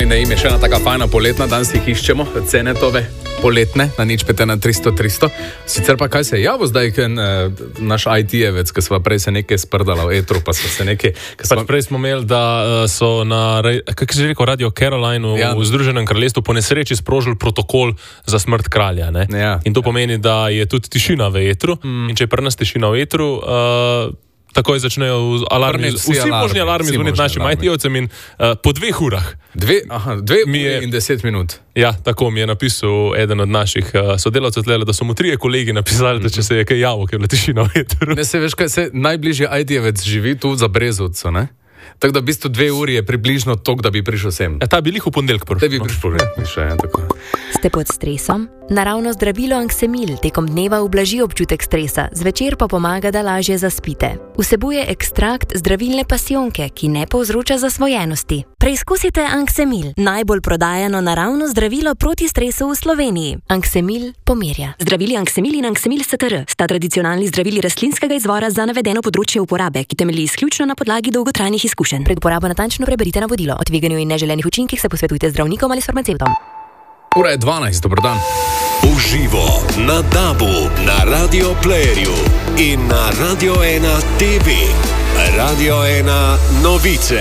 ne ime, še ena taka fajna poletna, danes jih iščemo, cenetove poletne, na nič pete na 300. Sicer pa kaj se je javil zdaj, naš IT-jevec, ki sva prej se nekaj sprdala v etru, pa so se nekaj... Prej smo imeli, da so na, kako se je rekel, Radio Caroline v Združenem kraljestvu po nesreči sprožili protokol za smrt kralja. Ne? Ja. In to pomeni, da je tudi tišina v etru. In če je pri nas tišina v etru, takoj začnejo alarmi, vsi možni alarmi zvoniti našim IT-jevcem in po 2 urah. 2 ure in 10 minut. Ja, tako mi je napisal eden od naših sodelavcev tlele, da so mu 3 kolegi napisali, da če se je kaj javil, ker je bila tišina v etru. Ne, se veš kaj, se najbližje IT-jevec živi tu za Brezovco, ne? Tako da v bistvu 2 uri je približno tok, da bi prišel sem. Ta bi lih v ponedeljek prišel. Te bi prišel, tako. Ste pod stresom? Naravno zdravilo Anksemil tekom dneva ublaži občutek stresa, zvečer pa pomaga, da lažje zaspite. Vsebuje ekstrakt zdravilne pasijonke, ki ne povzroča zasvojenosti. Preizkusite Anksemil, najbolj prodajano naravno zdravilo proti stresu v Sloveniji. Anksemil pomirja. Zdravili Anksemil in Anksemil STR sta tradicionalni zdravili rastlinskega izvora za navedeno področje uporabe, ki temelji izključno na podlagi dolgotrajnih izkušenj. Pred uporabo natančno preberite navodilo. O tveganju in neželenih učinkih se posvetujte z zdravnikom ali s farmacevtom. Ura je 12, dober dan. Uživo na DAB-u, na Radio Playerju in na Radio 1 TV. Radio 1 novice.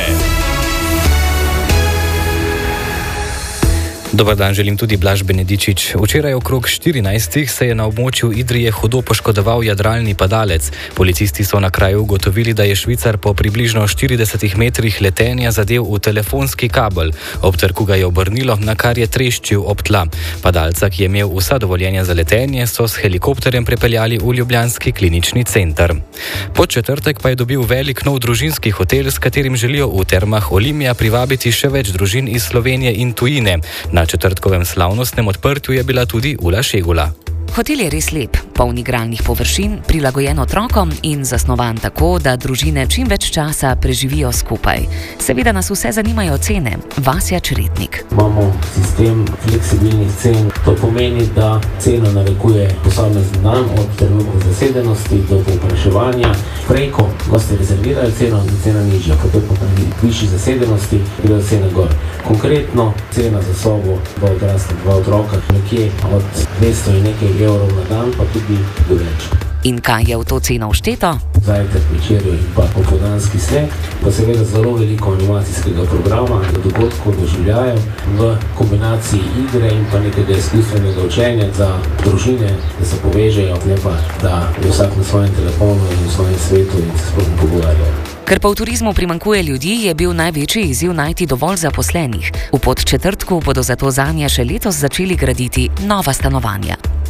Dobar dan, želim tudi Blaž Benedičič. Včeraj okrog 14. se je na območju Idrije hudo poškodoval jadralni padalec. Policisti so na kraju ugotovili, da je Švicar po približno 40 metrih letenja zadev v telefonski kabel. Ob trku ga je obrnilo, na kar je treščil ob tla. Padalca, ki je imel vsa dovoljenja za letenje, so s helikopterjem prepeljali v ljubljanski klinični center. Po četrtek pa je dobil velik nov družinski hotel, s katerim želijo v Termah Olimia privabiti še več družin iz Slovenije in tujine. Na četrtkovem slavnostnem odprtju je bila tudi Ula Šegula. Hotel je res lep, poln igralnih površin, prilagojen otrokom in zasnovan tako, da družine čim več časa preživijo skupaj. Seveda nas vse zanimajo cene. Vasja Čretnik. Imamo sistem fleksibilnih cen. To pomeni, da ceno narekuje posamezni dan od trenutne zasedenosti do povpraševanja. Preko gosti rezervirajo ceno in cena nižja, potem po višji zasedenosti gre cena gor. Konkretno cena za sobo, 2 odrasla, 2 otroka, nekje od 200 in nekaj evrov na dan, pa tudi do več. In kaj je v to ceno všteto? Zajtrk, večerjo in pa popoldanski sneg, pa seveda zelo veliko animacijskega programa, dogodkov, doživljajev v kombinaciji igre in pa nekega izkustvenega učenja za družine, da se povežejo, ne pa da je vsak na svojem telefonu in v svojem svetu in se sploh ne pogovarjajo. Ker pa v turizmu primanjkuje ljudi, je bil največji izziv najti dovolj zaposlenih. V Podčetrtku bodo zato zanje še letos začeli graditi nova stanovanja.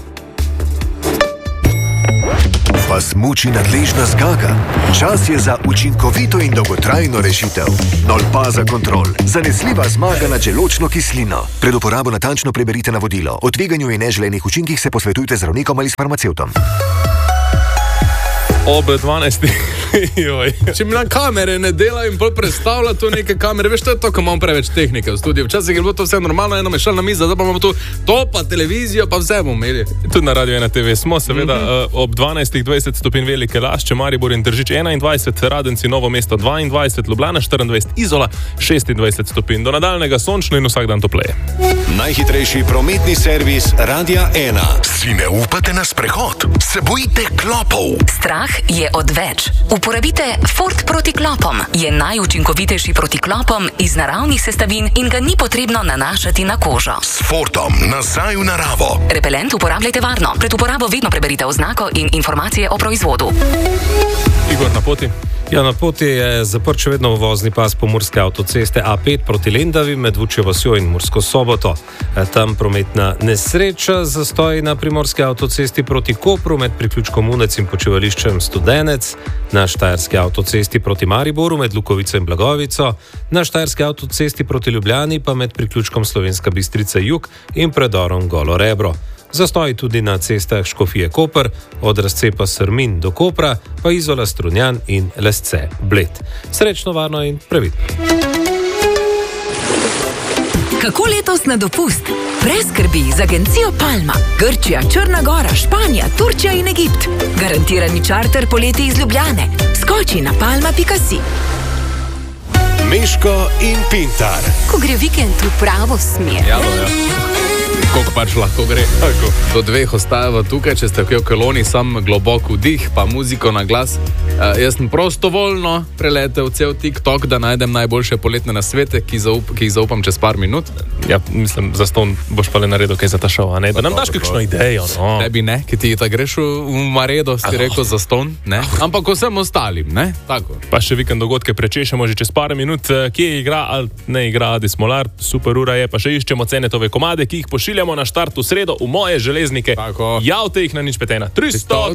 Vas muči nadležna zgaga? Čas je za učinkovito in dolgotrajno rešitev. Nolpaza Kontrol. Zanesljiva zmaga nad želodčno kislino. Pred uporabo natančno preberite navodilo. O tveganju in neželenih učinkih se posvetujte z zdravnikom ali s farmacevtom. Ob 12. Če mi na kamere ne dela in bolj predstavlja to neke kamere, veš, to je to, ko imamo preveč tehnike v studiu. Včasih je bilo to vse normalno, eno mešalna miza, zdaj pa imamo tu topa, televizijo, pa vse bomo imeli. Tudi na Radio 1 TV smo, seveda, ob 12:20 stopinj Velike Lašče, Maribor in Tržič 21, Radenci, Novo mesto 22, Ljubljana 24, Izola 26 stopinj. Do nadaljnega sončno in vsak dan topleje. Najhitrejši prometni servis Radia 1. Si ne upate na sprehod? Se bojite klopov? Strah je odveč. Uporabite Fort proti klopom. Je najučinkovitejši proti klopom iz naravnih sestavin in ga ni potrebno nanašati na kožo. S Fortom nazaj v naravo. Repelent uporabljajte varno. Pred uporabo vedno preberite oznako in informacije o proizvodu. Igor, na poti? Ja, na poti je zaprt še vedno vozni pas pomurske avtoceste A5 proti Lendavi med Vučjo vasjo in Mursko Soboto. Tam prometna nesreča, zastoj na primorske avtocesti proti Kopru med priključkom Unec in počivališčem Studenec, na štajerski avtocesti proti Mariboru med Lukovico in Blagovico, na štajerski avtocesti proti Ljubljani pa med priključkom Slovenska Bistrica Jug in predorom Golo Rebro. Zastoj tudi na cestah Škofije Koper, od razcepa Srmin do Kopra, pa Izola Strunjan in Lesce Bled. Srečno, varno in previdno. Kako letos na dopust? Brez skrbi z agencijo Palma. Grčija, Črna Gora, Španija, Turčija in Egipt. Garantirani čarter poleti iz Ljubljane. Skoči na palma.si. Meško in Pintar. Ko gre vikend v pravo smer. Ja. Koliko pač lahko gre. Do 2 ostajava tukaj, če ste v koloni, sam globok vdih, pa muziko na glas. Jaz sem prostovoljno preletel cel TikTok, da najdem najboljše poletne nasvete, ki jih zaupam čez par minut. Ja, mislim, za ston boš pa le naredil kaj za ta šov, ne? Da nam daš kakšno idejo, no. Ne bi ne, ki ti ta greš v Maredo, si rekel za ston, ne? Ampak vsem ostalim, ne? Tako. Pa še vikend dogodke prečešemo že čez par minut, kje igra ali ne igra Adi Smolar, super ura je, pa še iščemo Cenetove komade, ki jih pošiljamo na štart v sredo v moje železnike. Tako. Javte jih na nič 513 300